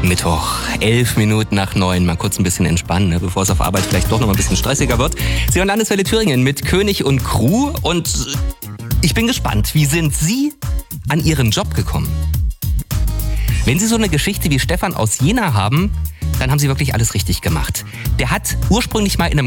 Mittwoch, 11 Minuten nach 9. Mal kurz ein bisschen entspannen, ne, bevor es auf Arbeit vielleicht doch noch mal ein bisschen stressiger wird. Sie hören Landeswelle Thüringen mit König und Crew und ich bin gespannt, wie sind Sie an Ihren Job gekommen? Wenn Sie so eine Geschichte wie Stefan aus Jena haben, dann haben Sie wirklich alles richtig gemacht. Der hat ursprünglich mal in einem